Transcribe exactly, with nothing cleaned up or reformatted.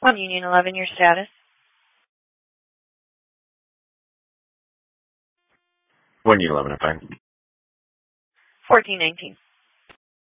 On Union eleven, your status? One Union eleven, I'm fine. fourteen nineteen.